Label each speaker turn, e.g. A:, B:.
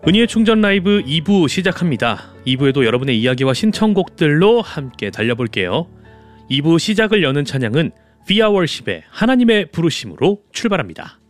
A: 은희의 충전 라이브 2부 시작합니다. 2부에도 여러분의 이야기와 신청곡들로 함께 달려볼게요. 2부 시작을 여는 찬양은 Via Worship의 하나님의 부르심으로 출발합니다.